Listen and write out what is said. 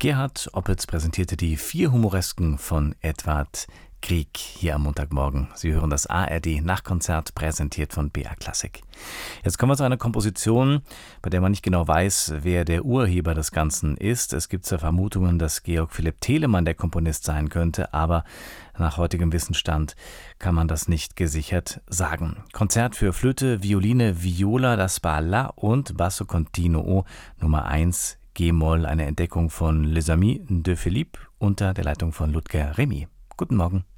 Gerhard Opitz präsentierte die 4 Humoresken von Edvard Grieg hier am Montagmorgen. Sie hören das ARD-Nachtkonzert, präsentiert von BR Classic. Jetzt kommen wir zu einer Komposition, bei der man nicht genau weiß, wer der Urheber des Ganzen ist. Es gibt zwar Vermutungen, dass Georg Philipp Telemann der Komponist sein könnte, aber nach heutigem Wissensstand kann man das nicht gesichert sagen. Konzert für Flöte, Violine, Viola da Spalla und Basso Continuo Nummer 1 G-Moll, eine Entdeckung von Les Amis de Philippe unter der Leitung von Ludger Remy. Guten Morgen.